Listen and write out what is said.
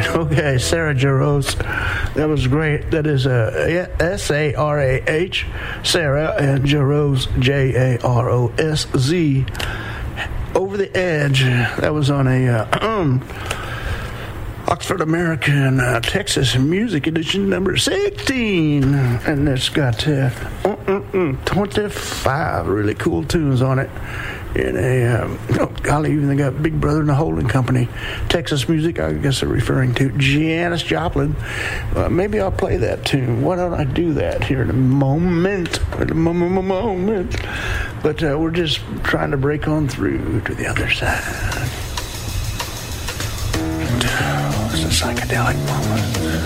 right. Okay, Sarah Jarosz. That was great. That is Sarah, Sarah, and Jarosz, Jarosz. Over the Edge. That was on a Oxford American Texas Music Edition number 16. And it's got 25 really cool tunes on it. In a, golly, even they got Big Brother and the Holding Company. Texas music, I guess they're referring to Janis Joplin. Maybe I'll play that tune. Why don't I do that here in a moment? But we're just trying to break on through to the other side. It's a psychedelic moment.